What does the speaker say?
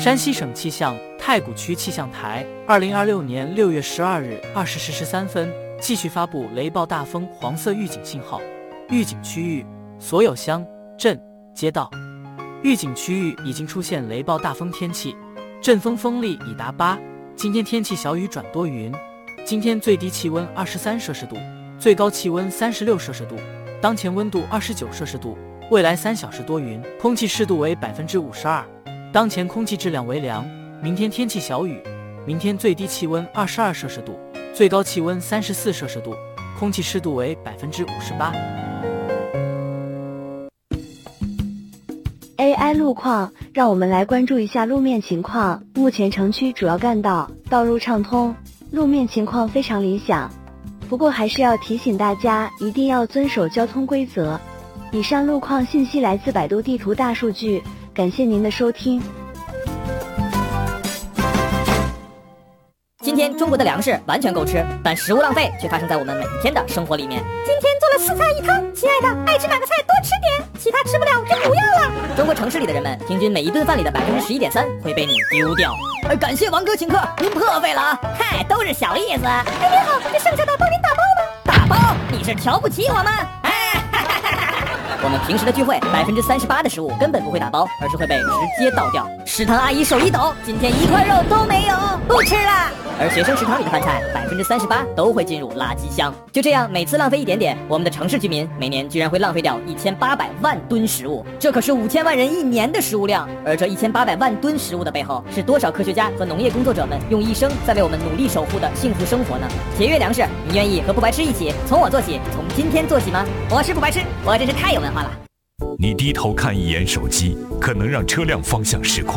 山西省气象太谷区气象台2026年6月12日20时13分继续发布雷暴大风黄色预警信号，预警区域所有乡镇街道。预警区域已经出现雷暴大风天气，阵风风力已达8。今天天气小雨转多云，今天最低气温23摄氏度，最高气温36摄氏度，当前温度29摄氏度，未来3小时多云，空气湿度为52%，当前空气质量为良。明天天气小雨，明天最低气温22摄氏度，最高气温34摄氏度，空气湿度为58%。 AI 路况，让我们来关注一下路面情况。目前城区主要干道道路畅通，路面情况非常理想。不过还是要提醒大家，一定要遵守交通规则。以上路况信息来自百度地图大数据，感谢您的收听。 今天中国的粮食完全够吃，但食物浪费却发生在我们每一天的生活里面。 今天做了4菜1汤，亲爱的，爱吃哪个菜多吃点，其他吃不了就不要了。 中国城市里的人们，平均每一顿饭里的11.3%会被你丢掉。感谢王哥请客，您破费了啊！嗨，都是小意思。 哎，您好，这剩下的帮您打包吗？ 打包？你是瞧不起我们？我们平时的聚会，38%的食物根本不会打包，而是会被直接倒掉。食堂阿姨手一抖，今天1块肉都没有，不吃了。而学生食堂里的饭菜38%都会进入垃圾箱。就这样，每次浪费一点点，我们的城市居民每年居然会浪费掉1800万吨食物，这可是5000万人1年的食物量。而这1800万吨食物的背后，是多少科学家和农业工作者们用一生在为我们努力守护的幸福生活呢？节约粮食，你愿意和不白痴一起从我做起，从今天做起吗？我是不白痴，我真是太有文化了。 你低头看一眼手机，可能让车辆方向失控。